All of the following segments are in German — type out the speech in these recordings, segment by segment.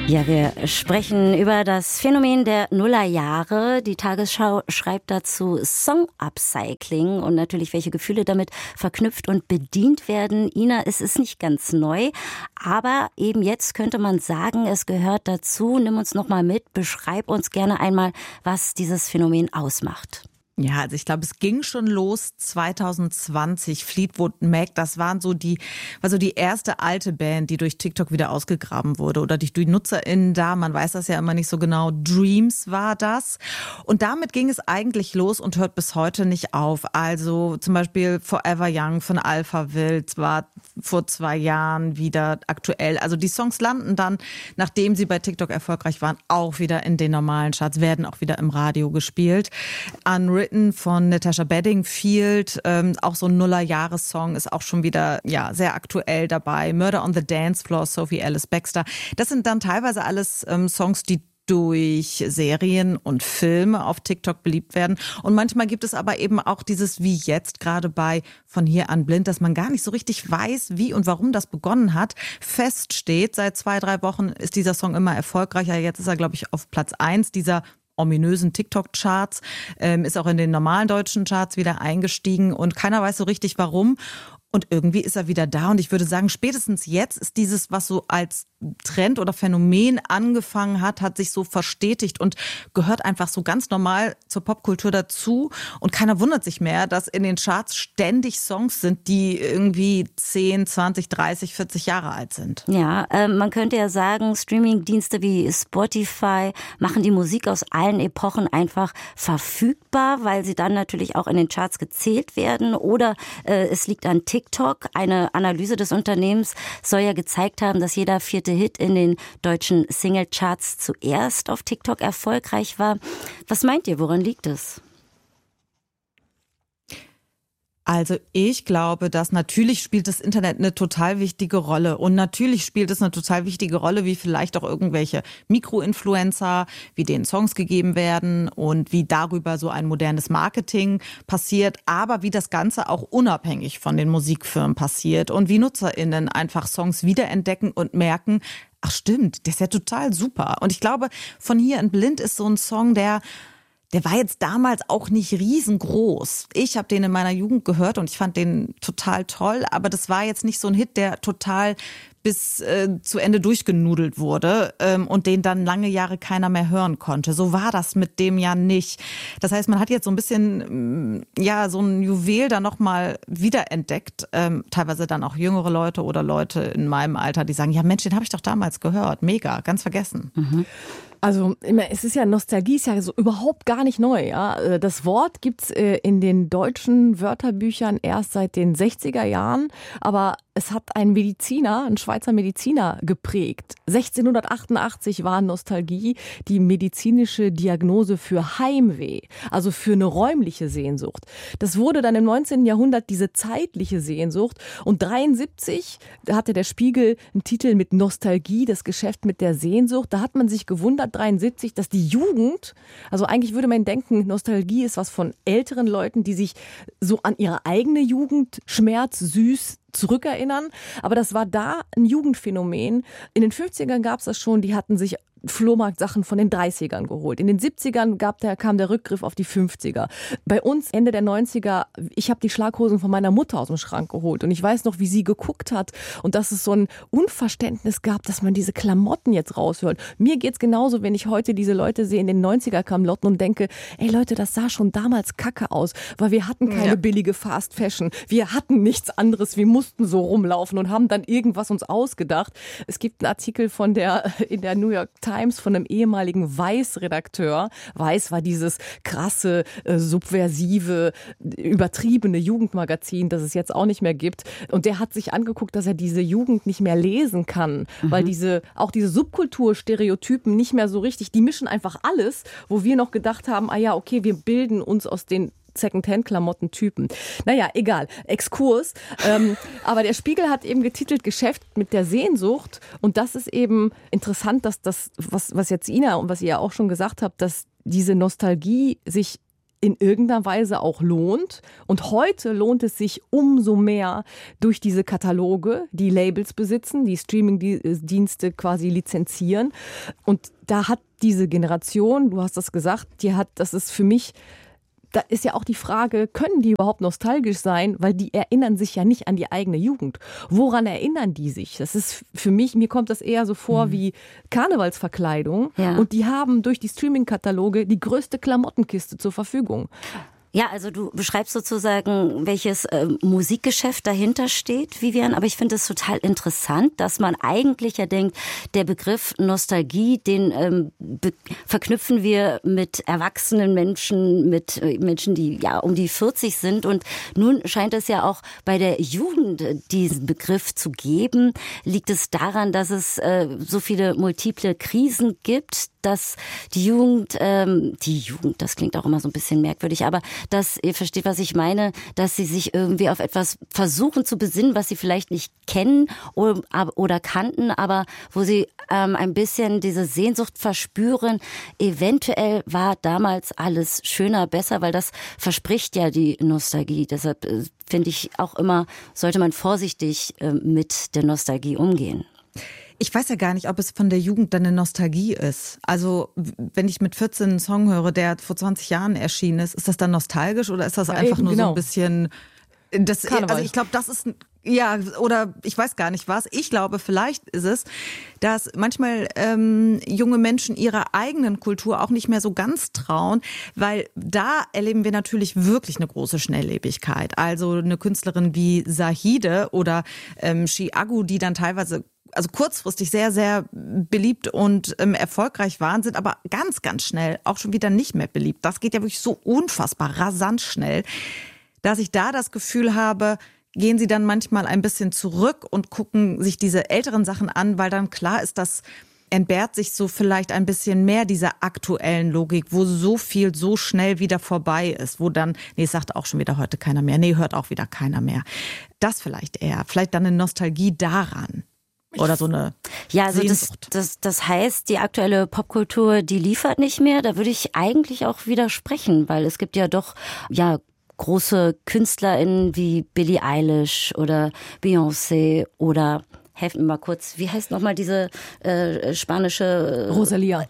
Ja, wir sprechen über das Phänomen der Nullerjahre. Die Tagesschau schreibt dazu Song-Upcycling und natürlich, welche Gefühle damit verknüpft und bedient werden. Ina, es ist nicht ganz neu, aber eben jetzt könnte man sagen, es gehört dazu. Nimm uns noch mal mit, beschreib uns gerne einmal, was dieses Phänomen ausmacht. Ja, also ich glaube, es ging schon los 2020. Fleetwood Mac, das war so die erste alte Band, die durch TikTok wieder ausgegraben wurde oder durch die NutzerInnen da. Man weiß das ja immer nicht so genau. Dreams war das. Und damit ging es eigentlich los und hört bis heute nicht auf. Also zum Beispiel Forever Young von Alphaville war vor 2 Jahren wieder aktuell. Also die Songs landen dann, nachdem sie bei TikTok erfolgreich waren, auch wieder in den normalen Charts, werden auch wieder im Radio gespielt. Unwritten von Natasha Bedingfield, auch so ein Nuller-Jahressong, ist auch schon wieder sehr aktuell dabei. Murder on the Dance Floor, Sophie Ellis Bextor. Das sind dann teilweise alles Songs, die durch Serien und Filme auf TikTok beliebt werden. Und manchmal gibt es aber eben auch dieses, wie jetzt gerade bei Von hier an blind, dass man gar nicht so richtig weiß, wie und warum das begonnen hat. Fest steht, seit 2-3 Wochen ist dieser Song immer erfolgreicher. Jetzt ist er, glaube ich, auf Platz 1 dieser ominösen TikTok-Charts, ist auch in den normalen deutschen Charts wieder eingestiegen und keiner weiß so richtig warum. Und irgendwie ist er wieder da und ich würde sagen, spätestens jetzt ist dieses, was so als Trend oder Phänomen angefangen hat, hat sich so verstetigt und gehört einfach so ganz normal zur Popkultur dazu. Und keiner wundert sich mehr, dass in den Charts ständig Songs sind, die irgendwie 10, 20, 30, 40 Jahre alt sind. Ja, man könnte ja sagen, Streamingdienste wie Spotify machen die Musik aus allen Epochen einfach verfügbar, weil sie dann natürlich auch in den Charts gezählt werden. Oder es liegt an TikTok. Eine Analyse des Unternehmens soll ja gezeigt haben, dass jeder 4. Hit in den deutschen Singlecharts zuerst auf TikTok erfolgreich war. Was meint ihr, woran liegt es? Also ich glaube, dass natürlich spielt das Internet eine total wichtige Rolle und natürlich spielt es eine total wichtige Rolle, wie vielleicht auch irgendwelche Mikroinfluencer, wie denen Songs gegeben werden und wie darüber so ein modernes Marketing passiert, aber wie das Ganze auch unabhängig von den Musikfirmen passiert und wie NutzerInnen einfach Songs wiederentdecken und merken, ach stimmt, der ist ja total super. Und ich glaube, Von hier an blind ist so ein Song, der war jetzt damals auch nicht riesengroß. Ich habe den in meiner Jugend gehört und ich fand den total toll, aber das war jetzt nicht so ein Hit, der total bis zu Ende durchgenudelt wurde und den dann lange Jahre keiner mehr hören konnte. So war das mit dem ja nicht. Das heißt, man hat jetzt so ein bisschen so ein Juwel da nochmal wiederentdeckt. Teilweise dann auch jüngere Leute oder Leute in meinem Alter, die sagen, ja Mensch, den habe ich doch damals gehört. Mega, ganz vergessen. Mhm. Also es ist ja, Nostalgie ist ja so überhaupt gar nicht neu. Ja? Das Wort gibt's in den deutschen Wörterbüchern erst seit den 60er Jahren, aber es hat ein Schweizer Mediziner geprägt. 1688 war Nostalgie die medizinische Diagnose für Heimweh, also für eine räumliche Sehnsucht. Das wurde dann im 19. Jahrhundert diese zeitliche Sehnsucht und 73 hatte der Spiegel einen Titel mit Nostalgie, das Geschäft mit der Sehnsucht. Da hat man sich gewundert, 73, dass die Jugend, also eigentlich würde man denken, Nostalgie ist was von älteren Leuten, die sich so an ihre eigene Jugend schmerzsüß zurückerinnern. Aber das war da ein Jugendphänomen. In den 50ern gab es das schon, die hatten sich Flohmarktsachen von den 30ern geholt. In den 70ern kam der Rückgriff auf die 50er. Bei uns Ende der 90er, ich habe die Schlaghosen von meiner Mutter aus dem Schrank geholt und ich weiß noch, wie sie geguckt hat und dass es so ein Unverständnis gab, dass man diese Klamotten jetzt raushört. Mir geht's genauso, wenn ich heute diese Leute sehe in den 90er-Klamotten und denke, ey Leute, das sah schon damals kacke aus, weil wir hatten keine billige Fast Fashion. Wir hatten nichts anderes, wir mussten so rumlaufen und haben dann irgendwas uns ausgedacht. Es gibt einen Artikel in der New York Times von einem ehemaligen Weiß-Redakteur. Weiß war dieses krasse, subversive, übertriebene Jugendmagazin, das es jetzt auch nicht mehr gibt. Und der hat sich angeguckt, dass er diese Jugend nicht mehr lesen kann, weil diese Subkultur-Stereotypen nicht mehr so richtig, die mischen einfach alles, wo wir noch gedacht haben, okay, wir bilden uns aus den Secondhand-Klamotten-Typen. Naja, egal. Exkurs. Aber der Spiegel hat eben getitelt Geschäft mit der Sehnsucht. Und das ist eben interessant, dass das, was jetzt Ina und was ihr ja auch schon gesagt habt, dass diese Nostalgie sich in irgendeiner Weise auch lohnt. Und heute lohnt es sich umso mehr durch diese Kataloge, die Labels besitzen, die Streaming-Dienste quasi lizenzieren. Und da hat diese Generation, du hast das gesagt, das ist für mich, da ist ja auch die Frage, können die überhaupt nostalgisch sein? Weil die erinnern sich ja nicht an die eigene Jugend. Woran erinnern die sich? Das ist für mich, mir kommt das eher so vor wie Karnevalsverkleidung. Ja. Und die haben durch die Streaming-Kataloge die größte Klamottenkiste zur Verfügung. Ja, also du beschreibst sozusagen, welches Musikgeschäft dahinter steht, Vivian, aber ich finde es total interessant, dass man eigentlich ja denkt, der Begriff Nostalgie, den verknüpfen wir mit erwachsenen Menschen, mit Menschen, die ja um die 40 sind, und nun scheint es ja auch bei der Jugend diesen Begriff zu geben. Liegt es daran, dass es so viele multiple Krisen gibt, dass die Jugend, das klingt auch immer so ein bisschen merkwürdig, aber dass, ihr versteht, was ich meine, dass sie sich irgendwie auf etwas versuchen zu besinnen, was sie vielleicht nicht kennen oder kannten, aber wo sie ein bisschen diese Sehnsucht verspüren. Eventuell war damals alles schöner, besser, weil das verspricht ja die Nostalgie. Deshalb finde ich auch immer, sollte man vorsichtig mit der Nostalgie umgehen. Ich weiß ja gar nicht, ob es von der Jugend dann eine Nostalgie ist. Also wenn ich mit 14 einen Song höre, der vor 20 Jahren erschienen ist das dann nostalgisch oder ist das einfach eben, nur so ein bisschen... Also ich glaube, das ist... Ja, oder ich weiß gar nicht was. Ich glaube, vielleicht ist es, dass manchmal junge Menschen ihrer eigenen Kultur auch nicht mehr so ganz trauen, weil da erleben wir natürlich wirklich eine große Schnelllebigkeit. Also eine Künstlerin wie Zahide oder Chiago, die dann teilweise kurzfristig sehr, sehr beliebt und erfolgreich waren, sind aber ganz, ganz schnell auch schon wieder nicht mehr beliebt. Das geht ja wirklich so unfassbar rasant schnell, dass ich da das Gefühl habe, gehen sie dann manchmal ein bisschen zurück und gucken sich diese älteren Sachen an, weil dann klar ist, dass entbehrt sich so vielleicht ein bisschen mehr dieser aktuellen Logik, wo so viel so schnell wieder vorbei ist, wo dann, es sagt auch schon wieder heute keiner mehr, hört auch wieder keiner mehr. Das vielleicht eher, vielleicht dann eine Nostalgie daran. Oder so eine Sehnsucht. Das heißt, die aktuelle Popkultur, die liefert nicht mehr. Da würde ich eigentlich auch widersprechen, weil es gibt ja doch große KünstlerInnen wie Billie Eilish oder Beyoncé oder, helft mir mal kurz, wie heißt nochmal diese spanische... Rosalía.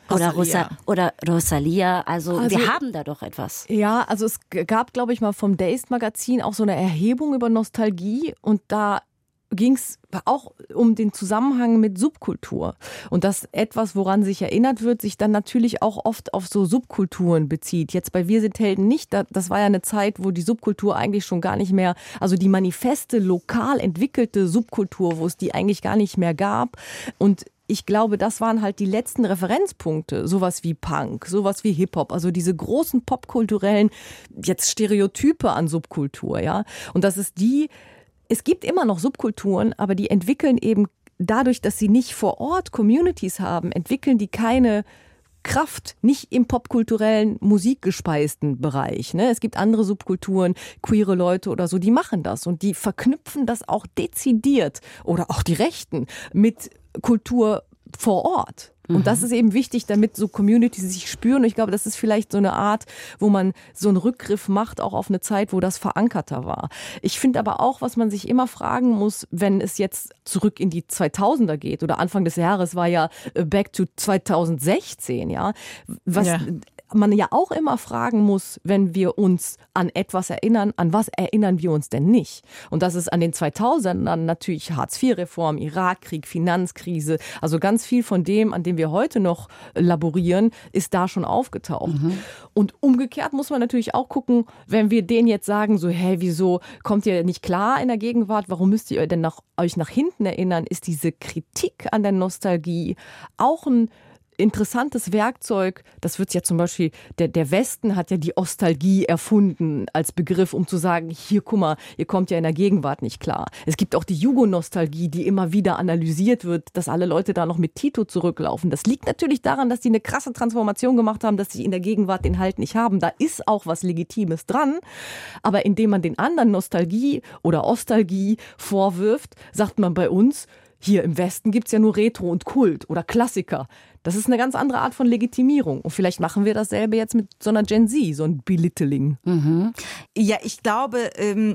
Oder Rosalía. Also wir haben da doch etwas. Ja, also es gab, glaube ich, mal vom Dazed Magazin auch so eine Erhebung über Nostalgie und da ging es auch um den Zusammenhang mit Subkultur. Und das etwas, woran sich erinnert wird, sich dann natürlich auch oft auf so Subkulturen bezieht. Jetzt bei Wir sind Helden nicht. Das war ja eine Zeit, wo die Subkultur eigentlich schon gar nicht mehr, also die manifeste, lokal entwickelte Subkultur, wo es die eigentlich gar nicht mehr gab. Und ich glaube, das waren halt die letzten Referenzpunkte. Sowas wie Punk, sowas wie Hip-Hop. Also diese großen popkulturellen, jetzt Stereotype an Subkultur, ja. Und das ist es gibt immer noch Subkulturen, aber die entwickeln eben dadurch, dass sie nicht vor Ort Communities haben, entwickeln die keine Kraft, nicht im popkulturellen, musikgespeisten Bereich. Ne? Es gibt andere Subkulturen, queere Leute oder so, die machen das und die verknüpfen das auch dezidiert oder auch die Rechten mit Kultur vor Ort. Und das ist eben wichtig, damit so Communities sich spüren. Und ich glaube, das ist vielleicht so eine Art, wo man so einen Rückgriff macht, auch auf eine Zeit, wo das verankerter war. Ich finde aber auch, was man sich immer fragen muss, wenn es jetzt zurück in die 2000er geht oder Anfang des Jahres war ja back to 2016, ja. Man ja auch immer fragen muss, wenn wir uns an etwas erinnern, an was erinnern wir uns denn nicht? Und das ist an den 2000ern natürlich Hartz-IV-Reform, Irakkrieg, Finanzkrise, also ganz viel von dem, an dem wir heute noch laborieren, ist da schon aufgetaucht. Und umgekehrt muss man natürlich auch gucken, wenn wir denen jetzt sagen, so, hey, wieso kommt ihr nicht klar in der Gegenwart, warum müsst ihr denn euch nach hinten erinnern, ist diese Kritik an der Nostalgie auch ein interessantes Werkzeug. Das wird ja zum Beispiel, der Westen hat ja die Ostalgie erfunden als Begriff, um zu sagen, hier, guck mal, ihr kommt ja in der Gegenwart nicht klar. Es gibt auch die Jugonostalgie, die immer wieder analysiert wird, dass alle Leute da noch mit Tito zurücklaufen. Das liegt natürlich daran, dass die eine krasse Transformation gemacht haben, dass sie in der Gegenwart den Halt nicht haben. Da ist auch was Legitimes dran. Aber indem man den anderen Nostalgie oder Ostalgie vorwirft, sagt man bei uns, Hier im Westen gibt's ja nur Retro und Kult oder Klassiker. Das ist eine ganz andere Art von Legitimierung. Und vielleicht machen wir dasselbe jetzt mit so einer Gen Z, so ein Belittling. Mhm. Ja, ich glaube,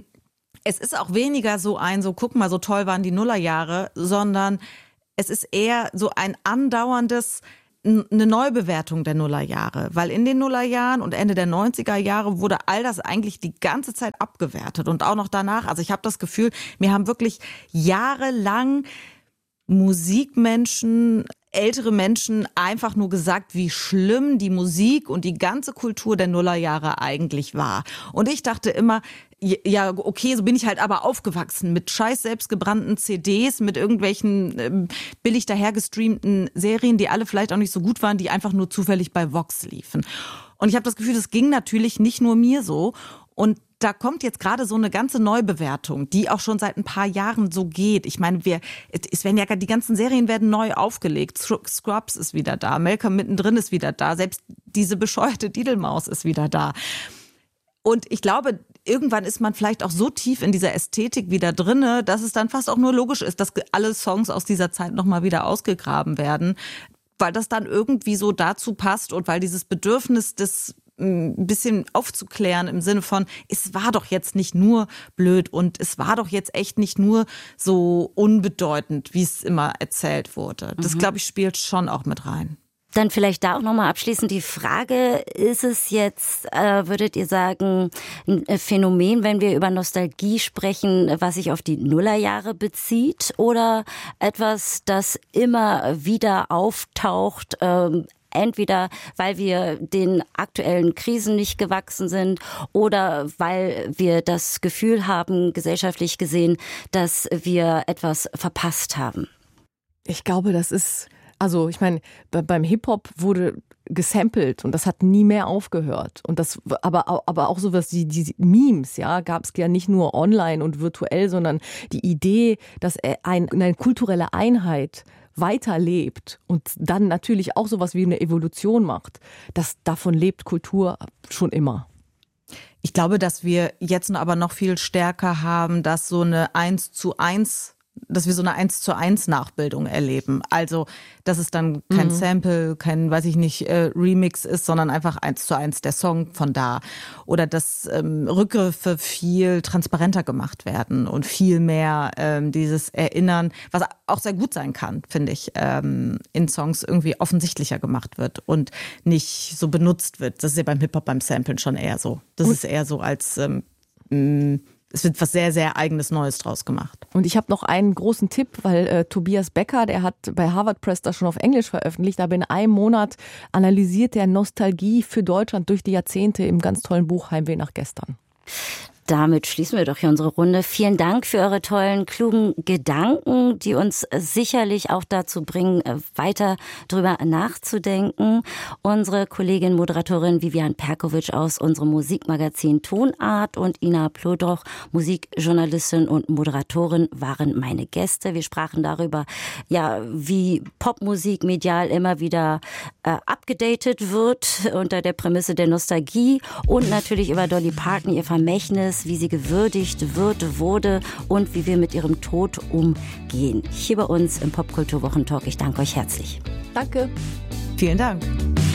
es ist auch weniger so guck mal, so toll waren die Nullerjahre, sondern es ist eher so ein andauerndes, eine Neubewertung der Nullerjahre. Weil in den Nullerjahren und Ende der 90er Jahre wurde all das eigentlich die ganze Zeit abgewertet und auch noch danach. Also ich habe das Gefühl, mir haben wirklich jahrelang Musikmenschen, ältere Menschen einfach nur gesagt, wie schlimm die Musik und die ganze Kultur der Nullerjahre eigentlich war. Und ich dachte immer, ja, okay, so bin ich halt aber aufgewachsen mit scheiß selbstgebrannten CDs, mit irgendwelchen billig dahergestreamten Serien, die alle vielleicht auch nicht so gut waren, die einfach nur zufällig bei Vox liefen. Und ich habe das Gefühl, das ging natürlich nicht nur mir so. Und da kommt jetzt gerade so eine ganze Neubewertung, die auch schon seit ein paar Jahren so geht. Ich meine, die ganzen Serien werden neu aufgelegt. Scrubs ist wieder da, Malcolm mittendrin ist wieder da, selbst diese bescheuerte Diddlemaus ist wieder da. Und ich glaube, irgendwann ist man vielleicht auch so tief in dieser Ästhetik wieder drinne, dass es dann fast auch nur logisch ist, dass alle Songs aus dieser Zeit nochmal wieder ausgegraben werden, weil das dann irgendwie so dazu passt und weil dieses Bedürfnis des ein bisschen aufzuklären im Sinne von, es war doch jetzt nicht nur blöd und es war doch jetzt echt nicht nur so unbedeutend, wie es immer erzählt wurde. Das, glaube ich, spielt schon auch mit rein. Dann vielleicht da auch nochmal abschließend die Frage, ist es jetzt, würdet ihr sagen, ein Phänomen, wenn wir über Nostalgie sprechen, was sich auf die Nullerjahre bezieht oder etwas, das immer wieder auftaucht, entweder weil wir den aktuellen Krisen nicht gewachsen sind oder weil wir das Gefühl haben, gesellschaftlich gesehen, dass wir etwas verpasst haben? Ich glaube, das ist, also ich meine, beim Hip-Hop wurde gesampelt und das hat nie mehr aufgehört. Und das, aber auch sowas wie die Memes, ja, gab es ja nicht nur online und virtuell, sondern die Idee, dass eine kulturelle Einheit weiterlebt und dann natürlich auch sowas wie eine Evolution macht. Davon lebt Kultur schon immer. Ich glaube, dass wir jetzt aber noch viel stärker haben, dass wir so eine 1:1 Nachbildung erleben. Also, dass es dann kein Sample, kein, weiß ich nicht, Remix ist, sondern einfach 1:1 der Song von da. Oder dass Rückgriffe viel transparenter gemacht werden und viel mehr dieses Erinnern, was auch sehr gut sein kann, finde ich, in Songs irgendwie offensichtlicher gemacht wird und nicht so benutzt wird. Das ist ja beim Hip-Hop, beim Samplen schon eher so. Das ist eher so als es wird was sehr, sehr Eigenes Neues draus gemacht. Und ich habe noch einen großen Tipp, weil Tobias Becker, der hat bei Harvard Press das schon auf Englisch veröffentlicht, aber in einem Monat analysiert er Nostalgie für Deutschland durch die Jahrzehnte im ganz tollen Buch Heimweh nach gestern. Damit schließen wir doch hier unsere Runde. Vielen Dank für eure tollen, klugen Gedanken, die uns sicherlich auch dazu bringen, weiter drüber nachzudenken. Unsere Kollegin, Moderatorin Vivian Perkovic aus unserem Musikmagazin Tonart und Ina Plodroch, Musikjournalistin und Moderatorin, waren meine Gäste. Wir sprachen darüber, ja, wie Popmusik medial immer wieder abgedatet wird unter der Prämisse der Nostalgie und natürlich über Dolly Parton, ihr Vermächtnis, wie sie gewürdigt wurde und wie wir mit ihrem Tod umgehen. Hier bei uns im Popkulturwochentalk. Ich danke euch herzlich. Danke. Vielen Dank.